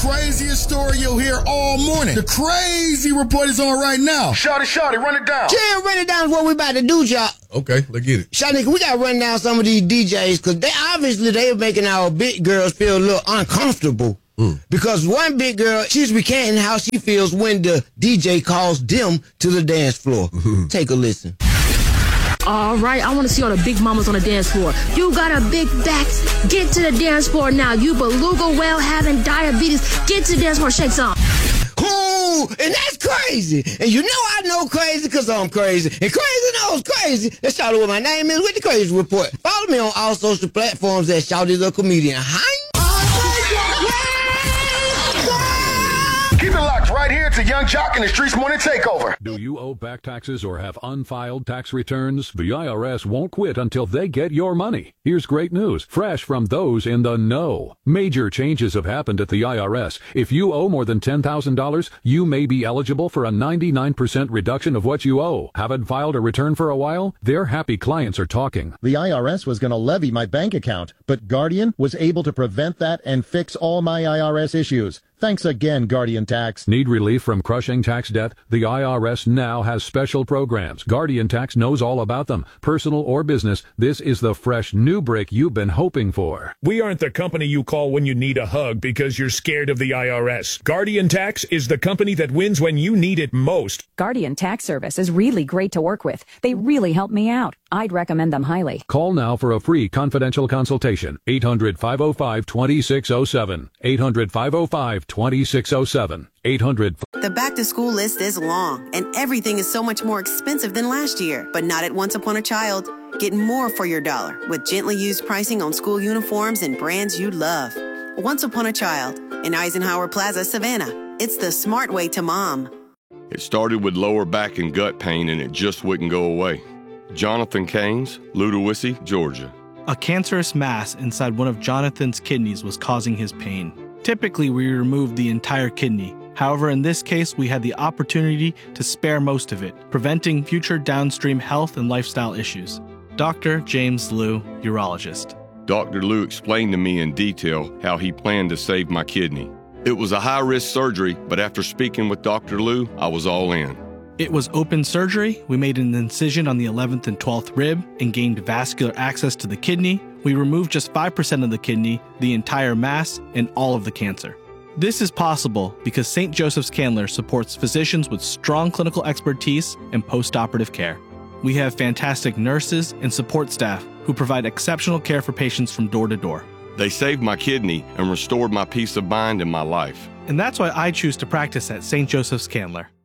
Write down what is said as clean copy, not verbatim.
craziest story you'll hear all morning. The crazy report is on right now. Shawty, run it down. Yeah, run it down is what we about to do, y'all. Okay, let's get it. Shawty, we got to run down some of these DJs because they're making our big girls feel a little uncomfortable. Because one big girl, she's recanting how she feels when the DJ calls them to the dance floor. Take a listen. All right, I want to see all the big mamas on the dance floor. You got a big back. Get to the dance floor now. You beluga whale having diabetes. Get to the dance floor, shake some. Cool, and that's crazy. And you know I know crazy because I'm crazy. And crazy knows crazy. Let's shout out what my name is with the Crazy Report. Follow me on all social platforms at Shawty the Comedian. Keep it locked right here to Young Jock and the Streets Morning Takeover. Do you owe back taxes or have unfiled tax returns? The IRS won't quit until they get your money. Here's great news, fresh from those in the know. Major changes have happened at the IRS. If you owe more than $10,000, you may be eligible for a 99% reduction of what you owe. Haven't filed a return for a while? Their happy clients are talking. The IRS was going to levy my bank account, but Guardian was able to prevent that and fix all my IRS issues. Thanks again, Guardian Tax. Need relief from crushing tax debt? The IRS now has special programs. Guardian Tax knows all about them. Personal or business, this is the fresh new break you've been hoping for. We aren't the company you call when you need a hug because you're scared of the IRS. Guardian Tax is the company that wins when you need it most. Guardian Tax Service is really great to work with. They really help me out. I'd recommend them highly. Call now for a free confidential consultation. 800-505-2607. 800-505-2607. 800. The back-to-school list is long, and everything is so much more expensive than last year. But not at Once Upon a Child. Get more for your dollar with gently used pricing on school uniforms and brands you love. Once Upon a Child in Eisenhower Plaza, Savannah. It's the smart way to mom. It started with lower back and gut pain, and it just wouldn't go away. Jonathan Keynes, Ludowici, Georgia. A cancerous mass inside one of Jonathan's kidneys was causing his pain. Typically, we remove the entire kidney. However, in this case, we had the opportunity to spare most of it, preventing future downstream health and lifestyle issues. Dr. James Liu, urologist. Dr. Liu explained to me in detail how he planned to save my kidney. It was a high-risk surgery, but after speaking with Dr. Liu, I was all in. It was open surgery. We made an incision on the 11th and 12th rib and gained vascular access to the kidney. We removed just 5% of the kidney, the entire mass, and all of the cancer. This is possible because St. Joseph's Candler supports physicians with strong clinical expertise and post-operative care. We have fantastic nurses and support staff who provide exceptional care for patients from door to door. They saved my kidney and restored my peace of mind in my life. And that's why I choose to practice at St. Joseph's Candler.